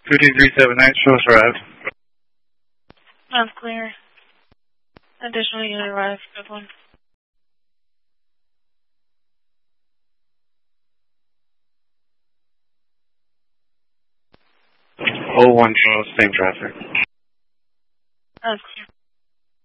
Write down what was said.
2379, show us arrived. That's clear. Additional unit arrived. Good one. 01, show us same traffic. That's